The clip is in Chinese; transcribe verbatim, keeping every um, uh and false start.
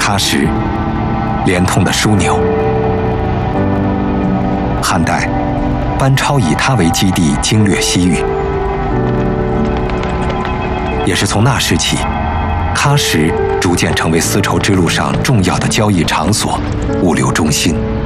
喀什，连通的枢纽。汉代，班超以它为基地经略西域，也是从那时起，喀什逐渐成为丝绸之路上重要的交易场所、物流中心。